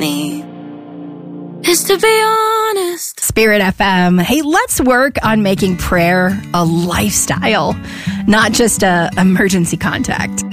me is to be honest. Spirit FM. Hey, let's work on making prayer a lifestyle, not just a emergency contact.